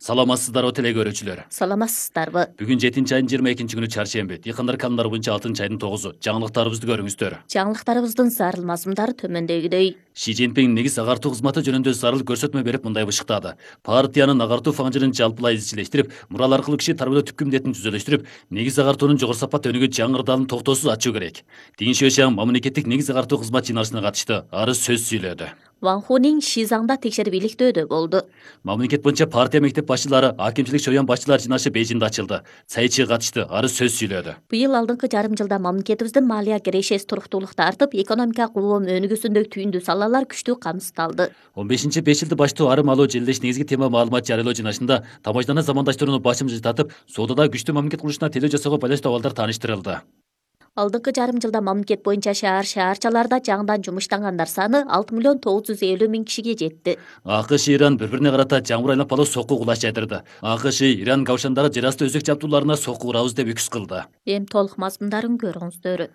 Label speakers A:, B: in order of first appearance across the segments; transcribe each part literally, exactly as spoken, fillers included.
A: Саламатсыздарбы теле көрүүчүлөр.
B: Саламатсыздарбы.
A: Бүгүн жетинчи айдын жыйырма экинчи күнү чаршемби. Дыйкандар каналдары боюнча алтынчы айдын тогузу. Жаңылыктарыбызды көрүңүздөр.
B: Жаңылыктарыбыздын зарыл мазмундары төмөндөгүдөй.
A: Ши Цзиньпин негиз агартуу кызматы жөнүндө зарыл көрсөтмө берип мындай бышыктады. Партиянын агартуу фаңжырын жалпылай изчилештирип, мурал аркылуу киши тарбылоо түпкү милдетин түзөлөштүрүп, негиз агартуунун жогору сапат өнүгүү жаңы ырдалын токтоосуз ачуу керек. Дин Шуэшаң мамлекеттик негиз агартуу кызмат жыйналышына катышты. Ары сөз сүйлөдү.
B: Ван Хунин Шизаңда текшерип иликтөөдө болду.
A: Мамлекет боюнча партия мектеп башчылары, акимчилик чоян башчылар жыйнашы Бейжиңде ачылды. Цайчи катышты, ары сөз сүйлөдү.
B: Быйыл алдыңкы жарым жылда мамлекетибиздин малия кирешеси туруктуулукта артып, экономикалык улам өнүгүүсүндө түйүндүү салалар күчтүү камсыздалды.
A: он бешинчи беш жылды баштоо арым алуу желдеш негизги тема маалымат жарыялоо жыйналышында тамаждана замандаштырууну башым жылтатып, соодада күчтүү мамлекет курулушуна телөө жасоого байланыштуу абалдар тааныштырылды.
B: Алдыңкы жарым жылда мамлекет боюнча шаар шаарчаларда жаңыдан жумуштангандар саны алты миллион тогуз жүз элүү миң кишиге жетти.
A: АКШ Иран бири-бирине карата жаңбыр айланпалуу сокку кулаш жайдырды. АКШ Иран Кавшандагы жер асты өзөк жабдууларына сокку урабыз деп үкүс кылды.
B: Эми толук мазмундарын көрүңүздөр.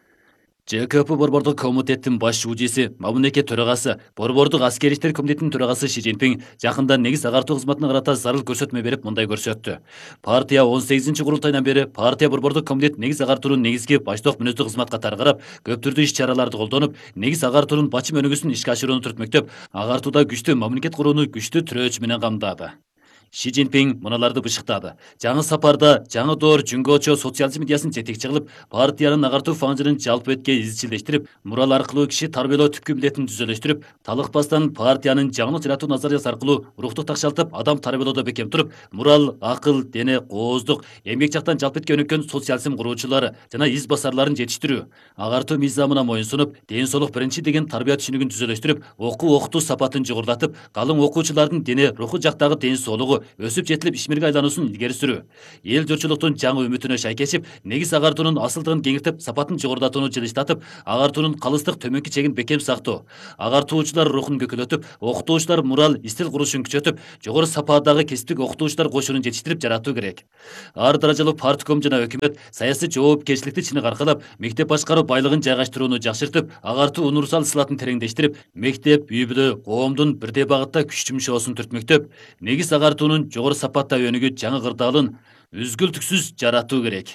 A: ЖКП Борбордук комитеттин баш шуучиси, мамлекет төрагасы, Борбордук аскери иштер комитетинин төрагасы Ши Цзиньпин жакында негиз агартуу кызматына карата зарыл көрсөтмө берип мындай көрсөттү. Партия он сегизинчи курултайынан бери партия Борбордук комитет негиз агартуунун негизги баштоок мүнөздүү кызмат катары карап, көп түрдүү иш-чараларды колдонуп, негиз агартуунун бачым өнүгүүсүн ишке ашырууну түртмөктөп, агартууда күчтүү мамлекет курууну күчтүү тирөөчү менен камдады. Ши Цзиньпин мыналарды бышыктады. Жаңы сапарда жаңы доор Жүнгөчө социализм идеясын жетекчи кылып, партиянын агартуу фаңжырын жалпы өткө изчилештирип, мурал аркылуу киши тарбиялоо түпкү милдетин түзөлөштүрүп, талыкпастан партиянын жаңылык жаратуу назариясы аркылуу руктук такшалтып, адам тарбиялоодо бекем туруп, мурал, акыл, дене, кооздук, эмгек жактан жалпы өткө өнүккөн социализм куруучулары жана из басарларын жетиштирүү, агартуу мыйзамына моюнсунуп, ден соолук биринчи деген тарбия түшүнүгүн түзөлөштүрүп, окуу окутуу сапатын жогорулатып, калың окуучулардын дене, руху жактагы ден соолугу өсүп жетилип ишмерге айлануусун илгери сүрүү, эл журтчулуктун жаңы үмүтүнө шайкешип, негиз агартуунун асылдыгын кеңиртип, сапатын жогорулатууну жылыштатып, агартуунун калыстык төмөнкү чегин бекем сактоо, агартуучулар рухун көкөлөтүп, окутуучулар мурал, истил курушун күчөтүп, жогору сападагы кесиптик окутуучулар кошунун жетиштирип жаратуу керек. Ар даражалуу партком жана өкмөт саясий жоопкерчиликти чыныгы аркалап, мектеп башкаруу байлыгын жайгаштырууну жакшыртып, агартуу универсал сылатын тереңдештирип, мектеп, үй бүлө, коомдун бирдей багытта күч жумшоосун түртмөктөп, негиз агартуунун жогору сапатта өнүгүү жаңы кырдаалын үзгүлтүксүз жаратуу керек.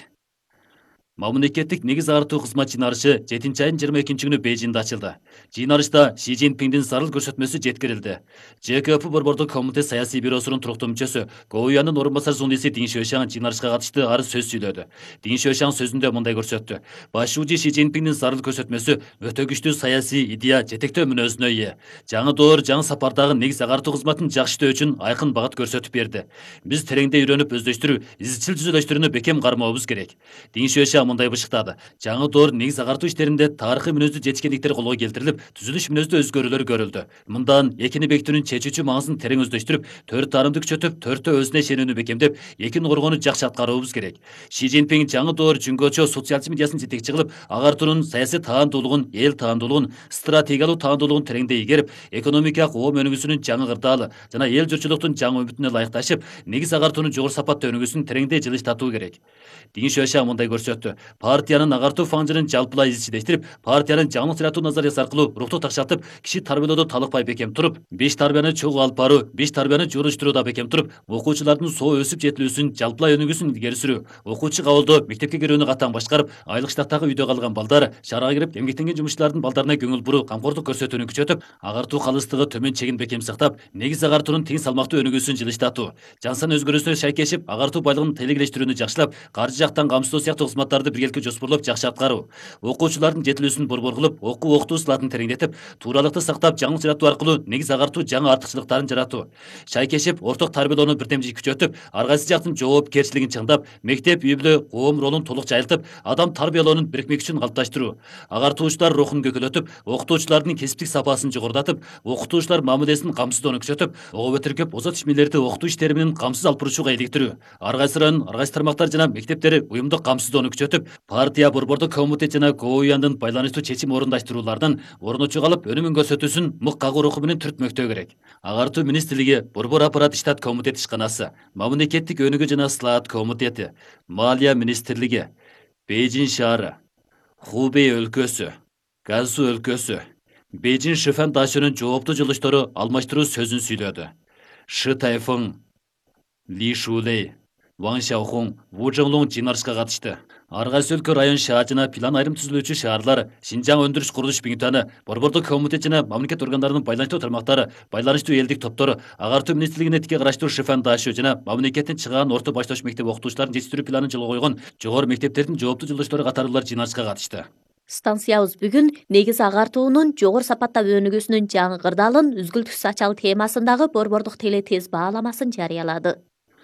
A: Мамлекеттик негиз агартуу кызмат жыйналышы жетинчи айдын жыйырма экинчи күнү Бейжиңде ачылды. Жыйналышта Ши Цзиньпиндин зарыл көрсөтмөсү жеткирилди. ЖКП Борбордук комитет саясий бюросунун туруктуу мүчөсү, Гоуянын орун басар журналисти Дин Шуэшаң жыйналышка катышты, ары сөз сүйлөдү. Дин Шуэшаң сөзүндө мындай көрсөттү. Баш шуучу Ши Цзиньпиндин зарыл көрсөтмөсү өтө күчтүү саясий идея жетектөө мүнөзүнө ээ. Жаңы доор, жаңы сапардагы негиз агартуу кызматын жакшыртуу үчүн айкын багыт көрсөтүп берди. Биз тереңдей үйрөнүп өздөштүрүү, изчил түзөлөштүрүүнү бекем кармообуз керек. Дин Шуэшаң мындай бышыктады. Жаңы доор негиз агартуу иштеринде тарыхый мүнөздүү жетишкендиктер колго келтирилип, түзүлүш мүнөздүү өзгөрүүлөр көрүлдү. Мындан экини бекитүүнүн чечүүчү маңызын терең өздөштүрүп, төрт тарымды күчөтүп, төртөө өзүнө ишенүүнү бекемдеп, экин коргоону жакшы аткаруубуз керек. Ши Цзиньпин жаңы доор Жүнгөчө социализм идеясын жетекчи кылып, агартуунун саясий таандуулугун, эл таандуулугун, стратегиялуу таандуулугун тереңдей игерип, экономикалык оом өнүгүүсүнүн жаңы кырдаалы жана эл журтчулуктун жаңы үмүтүнө ылайыкташып, негиз агартуунун жогору сапатта өнүгүүсүн тереңдей жылыштатуу керек. Дин Шуэшаң мындай көрсөттү. Партиянын агартуу фаңжырын жалпылай изчилештирип, партиянын жаңылык жаратуу назариясы аркылуу руктук такшалтып, киши тарбиялоодо талыкпай бекем туруп, беш тарбияны чогуу алып баруу, беш тарбияны жууруштурууда бекем туруп, окуучулардын соо өсүп жетилүүсүн, жалпылай өнүгүүсүн илгери сүрүү, окуучу кабылдоо, мектепке кирүүнү катаң башкарып, айлык штаттагы үйдө калган балдар, шаарга кирип эмгектенген жумушчулардын балдарына көңүл буруу, камкордук көрсөтүүнү күчөтүп, агартуу калыстыгы төмөн чегин бекем сактап, негиз агартуунун тең салмактуу өнүгүүсүн жылыштатуу, жан саны өзгөрүүсүнө шайкешип, агартуу байлыгын тейлегилештирүүнү жакшылап, каржы жактан камсыздоо сыяктуу кызматтарды биргеликте жоспорлоп жакшы аткаруу, окуучулардын жетилүүсүн борбор кылып, окуу окутуу сылатын тереңдетип, тууралыкты сактап, жаңылык жаратуу аркылуу негиз агартуу жаңы артыкчылыктарын жаратуу, шайкешип, орток тарбиялоону бирдемжи күчөтүп, ар кайсы жактын жоопкерчилигин чыңдап, мектеп, үй бүлө, коом ролун толук жайылтып, адам тарбиялоонун бирикме күчүн калыпташтыруу, агартуучулар рухун көкөлөтүп, окутуучулардын кесиптик сапасын жогорулатып, окутуучулар мамилесин камсыздоону күчөтүп, ого бөтөркөп, озат ишмерлерди окутуу иштери менен камсыз алып баруучуга иликтирүү, ар кайсы район, ар кайсы тармактар жана мектептери уюмдук камсыздоону күчөтүп, партия Борбордук комитет жана Гоуяндын байланыштуу чечим орундаштыруулардан орночу калып, өнүмүн көрсөтүүсүн мык кагуу руху менен түртмөктөө керек. Агартуу министрлиги, Борбор аппарат иштат комитет ишканасы, мамлекеттик өнүгүү жана слаат комитети, Малия министрлиги, Бейжиң шаары, Хубей өлкөсү, Газу өлкөсү, Бейжиң Шифан дашынын жооптуу жылыштору алмаштыруу сөзүн сүйлөдү. Шы Тайфың Ли Шулей, Ван Шаохун, Ву Жыңлун жыйналышка катышты. Ар кайсы өлкө район шаар жана план айрым түзүлүүчү шаарлар, Шинжаң өндүрүш курулуш бюнктаны, борбордук комитет жана мамлекет органдарынын байланыштуу тармактары, байланыштуу элдик топтору, агартуу министрлигине тике караштуу Шифан Дашу жана мамлекеттин чыгаан орто башташ мектеп окутуучуларын жетиштирүү планын жолго койгон жогору мектептердин жооптуу жолдоштору катарлуулар жыйналышка катышты.
B: Станциябыз бүгүн негиз агартуунун жогору сапатта өнүгүүсүнүн жаңы кырдаалын үзгүлтүксүз ачалы темасындагы борбордук теле тез бааламасын жарыялады.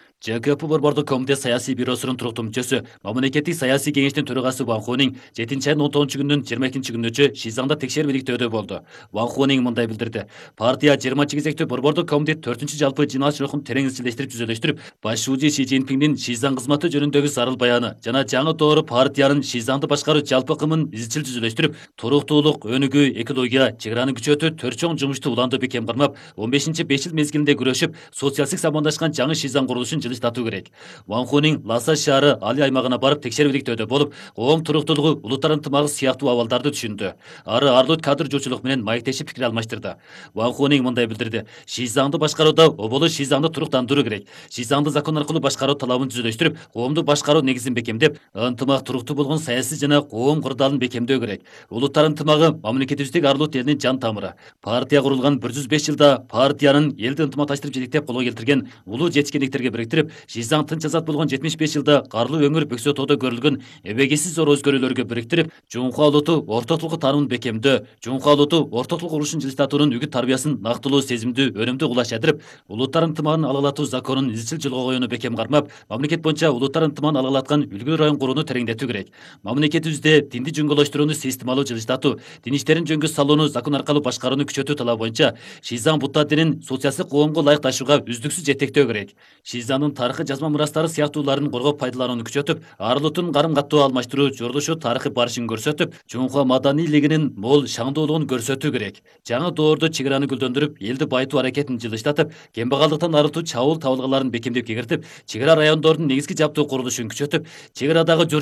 A: ЖКП борбордук комитет саясий бюросунун туруктуу мүчөсү, мамлекеттик саясий кеңештин төрагасы Ван Хунин жетинчи айдын он тогузунчу күнүнүн жыйырма экинчи күнүнчө Шизаңда текшерүү иликтөөдө болду. Ван Хунин мындай билдирди. Партия жыйырма кезектүү борбордук комитет төртүнчү жалпы жыйналыш рухун терең изчилештирип түзөлөштүрүп, башчы Си Цзиньпиндин Шизаң кызматы жөнүндөгү зарыл баяны жана жаңы доору партиянын Шизаңды башкаруу жалпы кымын изчил түзөлөштүрүп, туруктуулук, өнүгүү, экология, чек араны күчөтүү төрт чоң жумушту уланды бекем кармап, он бешинчи беш жыл мезгилинде күрөшүп, социалдык самандашкан жаңы Шизаң курулушун жылыстатуу керек. Ван Хунин Ласа шаары Али аймагына барып текшерүү иликтөөдө болуп, коом туруктуулугу, улуттар ынтымагы сыяктуу абалдарды түшүндү. Ары арлут кадр жоочулук менен маектешип пикир алмаштырды. Ван Хунин мындай билдирди. Шизаңды башкарууда оболу Шизаңды туруктандыруу керек. Шизаңды закон аркылуу башкаруу талабын түзөлөштүрүп, коомду башкаруу негизин бекемдеп, ынтымак туруктуу болгон саясий жана коом кырдаалын бекемдөө керек. Улуттар ынтымагы мамлекетибиздеги арлут элинин жан тамыры. Партия курулган бир жүз беш жылда партиянын элди ынтымакташтырып жетектеп колго келтирген улуу жетишкендиктерге бириктирип, Шизаң тынч азат болгон жетимиш беш жылда карлуу өңүр Бөксө тоодо көрүлгөн эбегесиз зор өзгөрүүлөргө бириктирип, Жунхуа улуту ортоктулук таанымын бекемдөө, Жунхуа улуту ортоктулук урушун жылыстатуунун үгүт тарбиясын нактылуу, сезимдүү, өнүмдүү кулашадырып, улуттар ынтымагын алгылатуу законун изчил жолго коюуну бекем кармап, мамлекет боюнча улуттар ынтымагын алгылаткан үлгүлүү район курууну тереңдетүү керек. Мамлекетибизде динди жөнгөлөштүрүүнү системалуу жылыстатуу, дин иштерин жөнгө салууну закон аркылуу башкарууну күчөтүү талабы боюнча Шизаң Будда динин социалдык коомго ылайык ташууга үздүксүз жетектөө керек. Шизаңдын тарыхый жазма мурастары сыяктууларын коргоп пайдаланууну күчөтүп, арлутун карым каттоо алмаштыруу жордошу тарыхый барышын көрсөтүп, Жунхуа маданийлигинин мол шаңдуулугун көрсөтүү керек. Жаңы доордо чек араны гүлдөндүрүп, элди байытуу аракетин жылыштатып, кембагалдыктан арылтуу чабуул табылгаларын бекемдеп кегертип, чек ара райондордун негизги жаптуу курулушун күчөтүп, чек арадагы